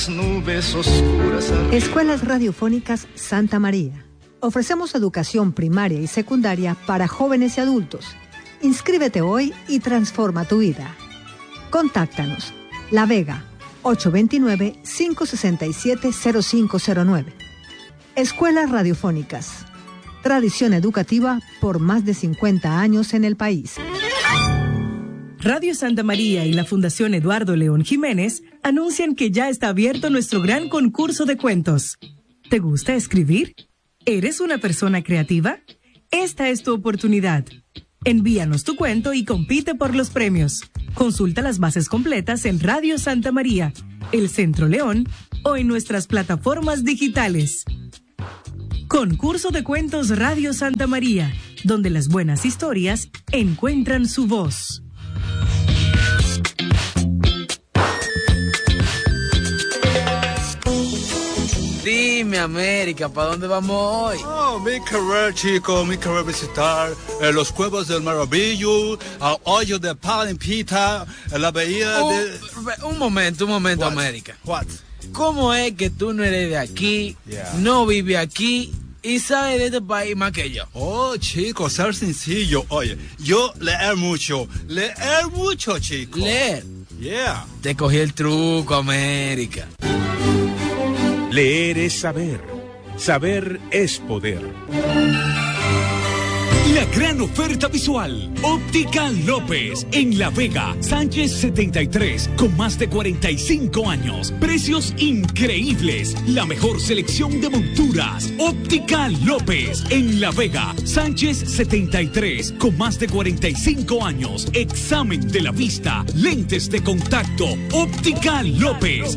Nubes oscuras. Escuelas Radiofónicas Santa María. Ofrecemos educación primaria y secundaria para jóvenes y adultos. Inscríbete hoy y transforma tu vida. Contáctanos. La Vega, 829-567-0509. Escuelas Radiofónicas. Tradición educativa por más de 50 años en el país. Radio Santa María y la Fundación Eduardo León Jiménez anuncian que ya está abierto nuestro gran concurso de cuentos. ¿Te gusta escribir? ¿Eres una persona creativa? Esta es tu oportunidad. Envíanos tu cuento y compite por los premios. Consulta las bases completas en Radio Santa María, El Centro León o en nuestras plataformas digitales. Concurso de Cuentos Radio Santa María, donde las buenas historias encuentran su voz. Dime, América, ¿para dónde vamos hoy? Oh, mi querer, chico, mi querer visitar los Cuevos del Maravillo, el hoyo de Palimpita, la bahía de... Un momento, What? América. What? ¿Cómo es que tú no eres de aquí, no vives aquí y sabes de este país más que yo? Oh, chico, ser sencillo. Oye, yo leer mucho, chico. ¿Leer? Yeah. Te cogí el truco, América. Leer es saber. Saber es poder. La gran oferta visual. Óptica López, en La Vega, Sánchez 73, con más de 45 años. Precios increíbles. La mejor selección de monturas. Óptica López, en La Vega, Sánchez 73, con más de 45 años. Examen de la vista, lentes de contacto. Óptica López.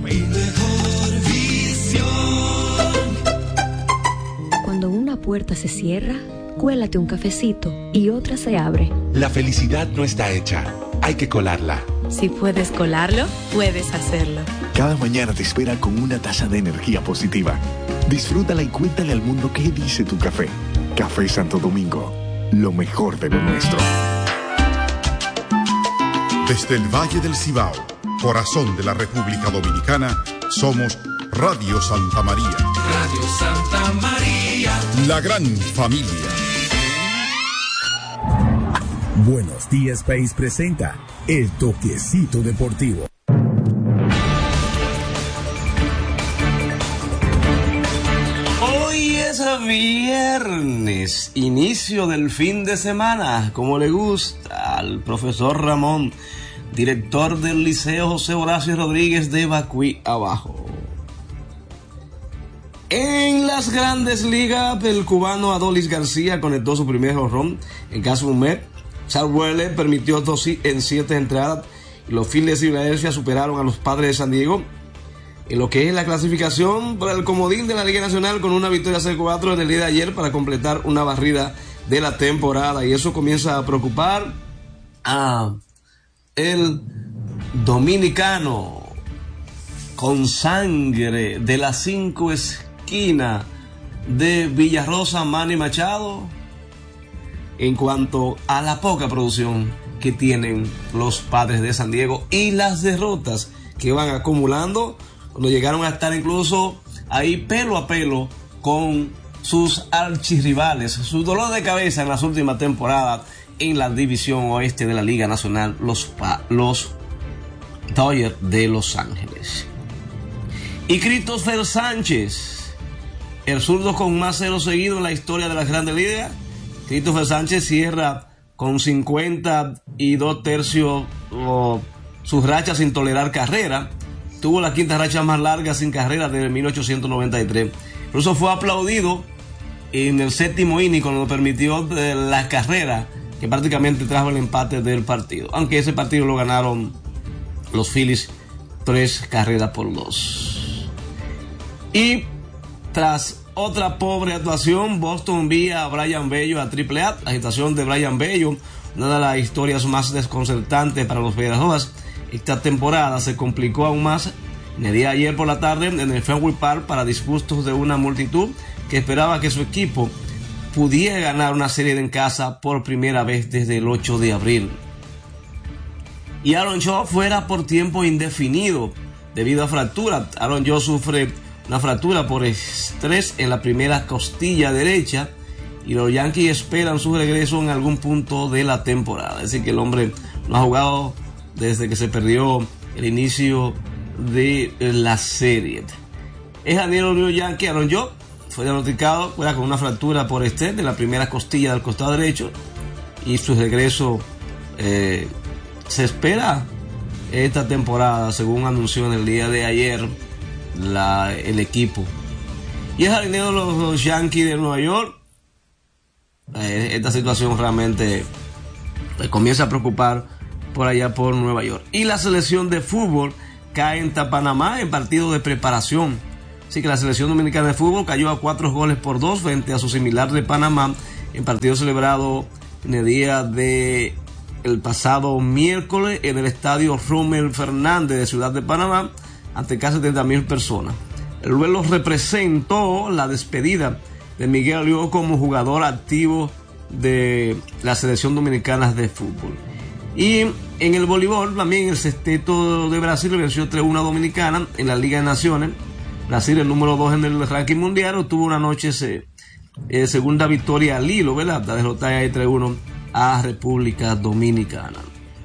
Cuando una puerta se cierra, cuélate un cafecito y otra se abre. La felicidad no está hecha, hay que colarla. Si puedes colarlo, puedes hacerlo. Cada mañana te espera con una taza de energía positiva. Disfrútala y cuéntale al mundo qué dice tu café. Café Santo Domingo, lo mejor de lo nuestro. Desde el Valle del Cibao, corazón de la República Dominicana, somos Radio Santa María. Radio Santa María. La gran familia. Buenos Días País presenta El Toquecito Deportivo. Hoy es viernes, inicio del fin de semana, como le gusta al profesor Ramón, director del Liceo José Horacio Rodríguez de Bacuí Abajo. En las Grandes Ligas, el cubano Adolis García conectó su primer jonrón en caso de un mes. Charles Weller permitió 2 en 7 entradas y los Phillies de Filadelfia superaron a los Padres de San Diego en lo que es la clasificación para el comodín de la Liga Nacional, con una victoria 6-4 en el día de ayer para completar una barrida de la temporada, y eso comienza a preocupar a el dominicano con sangre de las 5 esquina de Villarrosa, Manny Machado, en cuanto a la poca producción que tienen los Padres de San Diego y las derrotas que van acumulando, cuando llegaron a estar incluso ahí pelo a pelo con sus archirrivales, su dolor de cabeza en las últimas temporadas en la división oeste de la Liga Nacional, los Dodgers de Los Ángeles. Y Christopher Sánchez, el zurdo con más 0 seguido en la historia de las Grandes Ligas. Christopher Sánchez cierra con 52 tercios sus rachas sin tolerar carrera. Tuvo la quinta racha más larga sin carrera desde 1893. Incluso fue aplaudido en el 7º inning cuando permitió la carrera que prácticamente trajo el empate del partido, aunque ese partido lo ganaron los Phillies 3-2. Y tras otra pobre actuación, Boston envía a Brayan Bello a AAA. La agitación de Brayan Bello, una de las historias más desconcertantes para los Medias esta temporada, se complicó aún más en el día de ayer por la tarde en el Fenway Park, para disgustos de una multitud que esperaba que su equipo pudiera ganar una serie en casa por primera vez desde el 8 de abril. Y Aaron Shaw fuera por tiempo indefinido debido a fractura. Aaron Judge sufre una fractura por estrés en la primera costilla derecha y los Yankees esperan su regreso en algún punto de la temporada. Es decir, que el hombre no ha jugado desde que se perdió el inicio de la serie. Es Daniel New Yankee. Aaron Judge fue diagnosticado con una fractura por estrés de la primera costilla del costado derecho y su regreso se espera esta temporada, según anunció en el día de ayer el equipo. Y es jardinero de los Yankees de Nueva York. Esta situación realmente comienza a preocupar por allá por Nueva York. Y la selección de fútbol cae en Panamá en partido de preparación. Así que la selección dominicana de fútbol cayó a 4-2 frente a su similar de Panamá en partido celebrado en el día de el pasado miércoles en el estadio Rommel Fernández de Ciudad de Panamá ante casi 70,000 personas. El duelo representó la despedida de Miguel Alió como jugador activo de la selección dominicana de fútbol. Y en el voleibol también el sexteto de Brasil venció 3-1 a Dominicana en la Liga de Naciones. Brasil, el número 2 en el ranking mundial, obtuvo una noche segunda victoria al hilo, ¿verdad? La derrota ahí 3-1 a República Dominicana.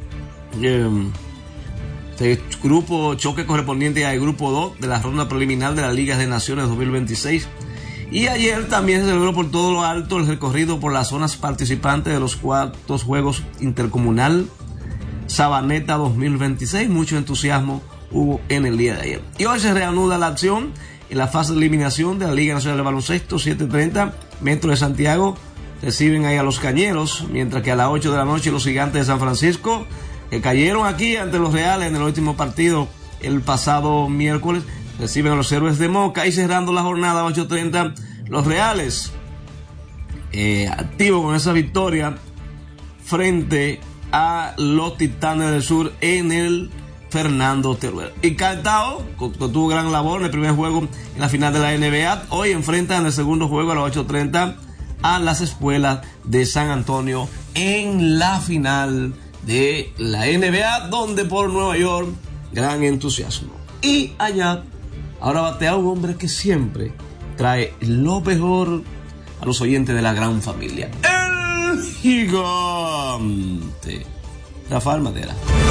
Este grupo choque correspondiente al grupo 2 de la ronda preliminar de la Liga de Naciones 2026. Y ayer también se celebró por todo lo alto el recorrido por las zonas participantes de los cuartos Juegos Intercomunal Sabaneta 2026. Mucho entusiasmo hubo en el día de ayer. Y hoy se reanuda la acción en la fase de eliminación de la Liga Nacional de Baloncesto. 7:30, Metro de Santiago reciben ahí a los Cañeros, mientras que a las 8 de la noche los Gigantes de San Francisco, que cayeron aquí ante los Reales en el último partido el pasado miércoles, reciben a los Héroes de Moca. Y cerrando la jornada 8:30, los Reales activos con esa victoria frente a los Titanes del Sur en el Fernando Teruel. Y Cartago, que tuvo gran labor en el primer juego en la final de la NBA, hoy enfrentan en el segundo juego a las 8:30 a las Espuelas de San Antonio en la final de la NBA, donde por Nueva York gran entusiasmo. Y allá ahora batea un hombre que siempre trae lo mejor a los oyentes de la gran familia, el gigante Rafael Madera.